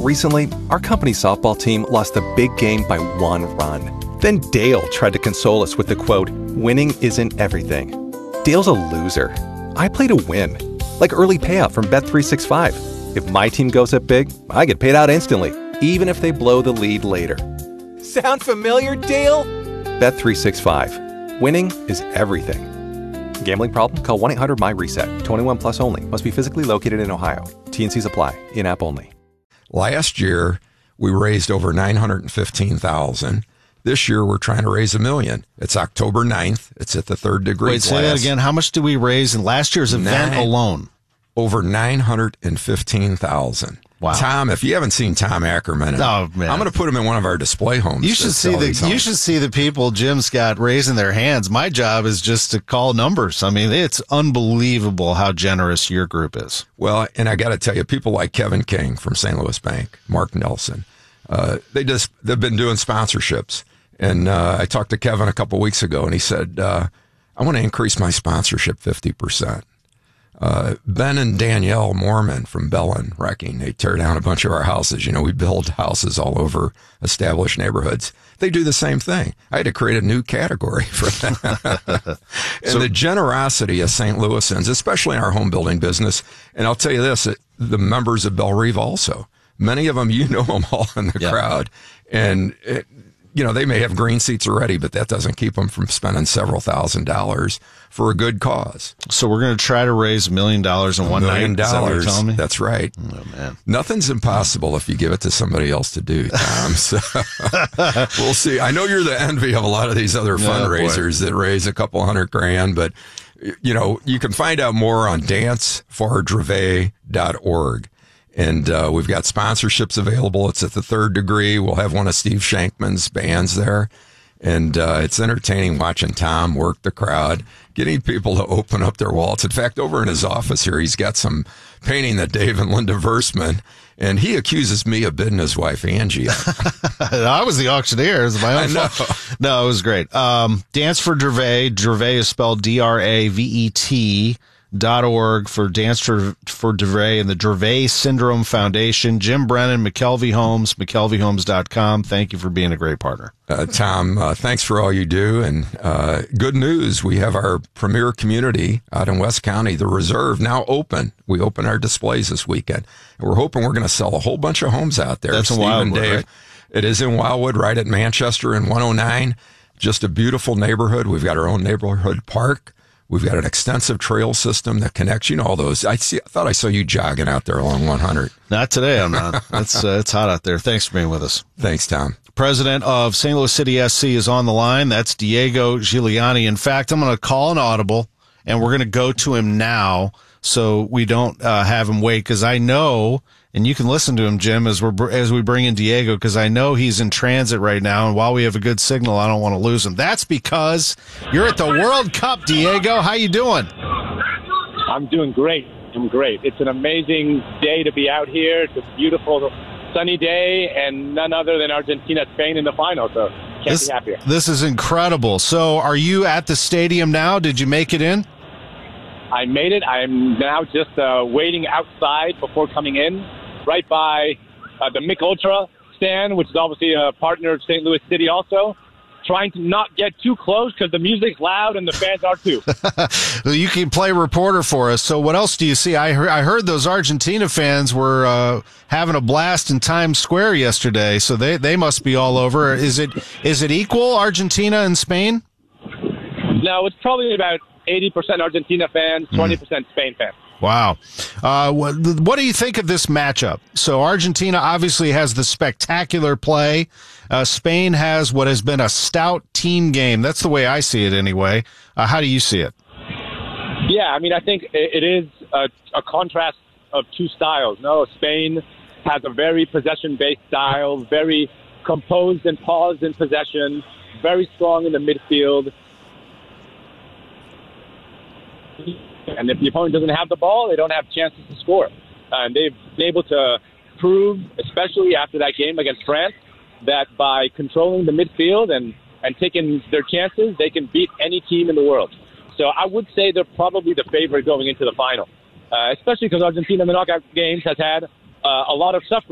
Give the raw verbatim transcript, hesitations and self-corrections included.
Recently, our company softball team lost a big game by one run. Then Dale tried to console us with the quote, "Winning isn't everything." Dale's a loser. I play to win. Like early payout from Bet three sixty-five. If my team goes up big, I get paid out instantly, even if they blow the lead later. Sound familiar, Dale? Bet three sixty-five. Winning is everything. Gambling problem? Call one eight hundred M Y RESET. twenty-one plus only. Must be physically located in Ohio. T and Cs apply. In-app only. Last year, we raised over nine hundred fifteen thousand dollars. This year, we're trying to raise a million. It's October ninth. It's at the Third Degree Wait, say that again. How much did we raise in last year's event Nine, alone? Over nine hundred fifteen thousand dollars. Wow. Tom, if you haven't seen Tom Ackerman, oh, man. I'm going to put him in one of our display homes. You should see the you homes. should see the people Jim's got raising their hands. My job is just to call numbers. I mean, it's unbelievable how generous your group is. Well, and I got to tell you, people like Kevin King from Saint Louis Bank, Mark Nelson, uh, they just they've been doing sponsorships. And uh, I talked to Kevin a couple weeks ago, and he said, uh, "I want to increase my sponsorship fifty percent." Uh, Ben and Danielle Mormon from Bellin Wrecking, they tear down a bunch of our houses. You know, we build houses all over established neighborhoods. They do the same thing. I had to create a new category for them. And so, the generosity of Saint Louisans, especially in our home building business, and I'll tell you this, the members of Belle Reve also, many of them, you know them all in the yeah. crowd. And it, you know, they may have green seats already, but that doesn't keep them from spending several thousand dollars for a good cause. So we're going to try to raise a million dollars in one night. A million dollars. Is that what you're telling me? That's right. Oh, man. Nothing's impossible if you give it to somebody else to do, Tom. So we'll see. I know you're the envy of a lot of these other fundraisers oh, that raise a couple hundred grand, but, you know, you can find out more on dance for drevet dot org. And uh, we've got sponsorships available. It's at the Third Degree. We'll have one of Steve Shankman's bands there. And uh, it's entertaining watching Tom work the crowd, getting people to open up their wallets. In fact, over in his office here, he's got some painting that Dave and Linda Versman, and he accuses me of bidding his wife, Angie. I was the auctioneer. It was my own fault. No, it was great. Um, Dance for Drevet. Drevet is spelled D R A V E T. Dot org for Dance for, for Drevet and the Drevet Syndrome Foundation. Jim Brennan, McKelvey Homes, McKelvey Homes dot com. Thank you for being a great partner. Uh, Tom, uh, thanks for all you do. And uh, good news, we have our premier community out in West County, the Reserve, now open. We open our displays this weekend. And we're hoping we're going to sell a whole bunch of homes out there. That's in Wildwood, Dave. Right? It is in Wildwood, right at Manchester and one oh nine. Just a beautiful neighborhood. We've got our own neighborhood park. We've got an extensive trail system that connects, you know, all those. I see. I thought I saw you jogging out there along one hundred. Not today, I'm not. It's, uh, it's hot out there. Thanks for being with us. Thanks, Tom. President of Saint Louis City S C is on the line. That's Diego Giuliani. In fact, I'm going to call an audible, and we're going to go to him now so we don't uh, have him wait, because I know, and you can listen to him, Jim, as we're as we bring in Diego, because I know he's in transit right now, and while we have a good signal, I don't want to lose him. That's because you're at the World Cup, Diego. How you doing? I'm doing great. I'm great. It's an amazing day to be out here. It's a beautiful, sunny day, and none other than Argentina, Spain in the final, so can't this, be happier. This is incredible. So are you at the stadium now? Did you make it in? I made it. I'm now just uh, waiting outside before coming in, right by uh, the Mick Ultra stand, which is obviously a partner of Saint Louis City also, trying to not get too close because the music's loud and the fans are too. Well, you can play reporter for us. So what else do you see? I heard, I heard those Argentina fans were uh, having a blast in Times Square yesterday, so they, they must be all over. Is it is it equal, Argentina and Spain? No, it's probably about eighty percent Argentina fans, twenty percent mm. Spain fans. Wow. Uh, what, what do you think of this matchup? So Argentina obviously has the spectacular play. Uh, Spain has what has been a stout team game. That's the way I see it anyway. Uh, how do you see it? Yeah, I mean, I think it is a, a contrast of two styles. No, Spain has a very possession-based style, very composed and paused in possession, very strong in the midfield. And if the opponent doesn't have the ball, they don't have chances to score. Uh, and they've been able to prove, especially after that game against France, that by controlling the midfield and, and taking their chances, they can beat any team in the world. So I would say they're probably the favorite going into the final, uh, especially because Argentina in the knockout games has had uh, a lot of suffering.